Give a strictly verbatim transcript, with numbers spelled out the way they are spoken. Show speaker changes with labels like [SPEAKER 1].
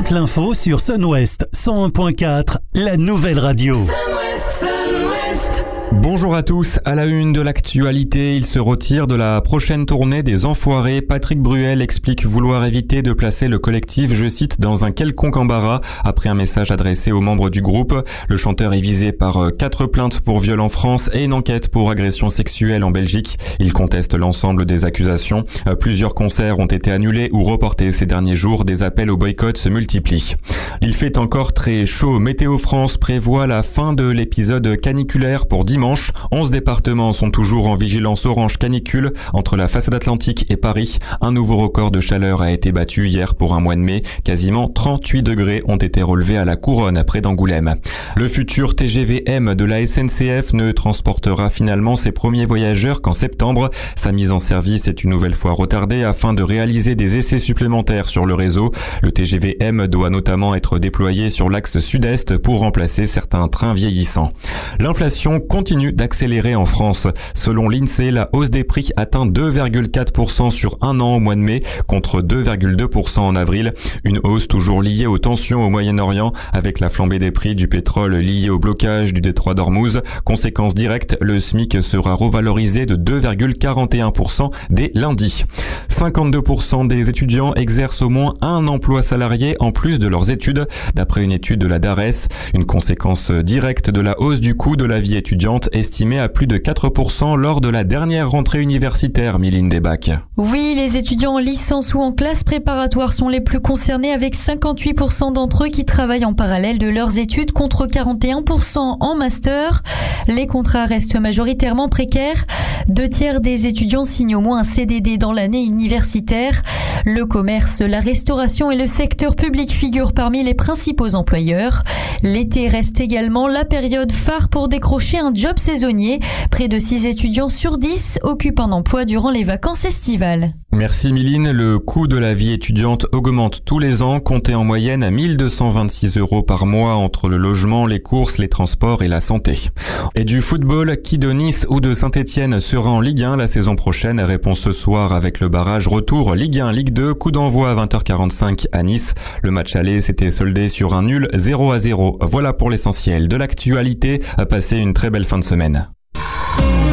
[SPEAKER 1] toute l'info sur Sun-Ouest cent un point quatre, la nouvelle radio.
[SPEAKER 2] Bonjour à tous, à la une de l'actualité, il se retire de la prochaine tournée des Enfoirés. Patrick Bruel explique vouloir éviter de placer le collectif, je cite, dans un quelconque embarras. Après un message adressé aux membres du groupe, le chanteur est visé par quatre plaintes pour viol en France et une enquête pour agression sexuelle en Belgique. Il conteste l'ensemble des accusations. Plusieurs concerts ont été annulés ou reportés ces derniers jours. Des appels au boycott se multiplient. Il fait encore très chaud. Météo France prévoit la fin de l'épisode caniculaire pour dimanche. onze départements sont toujours en vigilance orange canicule entre la façade atlantique et Paris. Un nouveau record de chaleur a été battu hier pour un mois de mai. Quasiment trente-huit degrés ont été relevés à la Couronne près d'Angoulême. Le futur T G V M de la S N C F ne transportera finalement ses premiers voyageurs qu'en septembre. Sa mise en service est une nouvelle fois retardée afin de réaliser des essais supplémentaires sur le réseau. Le T G V M doit notamment être déployé sur l'axe sud-est pour remplacer certains trains vieillissants. L'inflation continue d'accélérer en France. Selon l'INSEE, la hausse des prix atteint deux virgule quatre pour cent sur un an au mois de mai, contre deux virgule deux pour cent en avril. Une hausse toujours liée aux tensions au Moyen-Orient, avec la flambée des prix du pétrole liée au blocage du détroit d'Ormuz. Conséquence directe, le SMIC sera revalorisé de deux virgule quarante et un pour cent dès lundi. cinquante-deux pour cent des étudiants exercent au moins un emploi salarié en plus de leurs études, d'après une étude de la DARES. Une conséquence directe de la hausse du coût de la vie étudiante, estimé à plus de quatre pour cent lors de la dernière rentrée universitaire, Mylène Desbacs.
[SPEAKER 3] Oui, les étudiants en licence ou en classe préparatoire sont les plus concernés, avec cinquante-huit pour cent d'entre eux qui travaillent en parallèle de leurs études contre quarante et un pour cent en master. Les contrats restent majoritairement précaires. Deux tiers des étudiants signent au moins un C D D dans l'année universitaire. Le commerce, la restauration et le secteur public figurent parmi les principaux employeurs. L'été reste également la période phare pour décrocher un job saisonnier. Près de six étudiants sur dix occupent un emploi durant les vacances estivales.
[SPEAKER 2] Merci Mylène. Le coût de la vie étudiante augmente tous les ans, compté en moyenne à mille deux cent vingt-six euros par mois entre le logement, les courses, les transports et la santé. Et du football, qui de Nice ou de Saint-Etienne sera en Ligue un la saison prochaine? Réponse ce soir avec le barrage retour Ligue un, Ligue deux, coup d'envoi à vingt heures quarante-cinq à Nice. Le match aller s'était soldé sur un nul zéro à zéro. Voilà pour l'essentiel de l'actualité. À passer une très belle fin de semaine.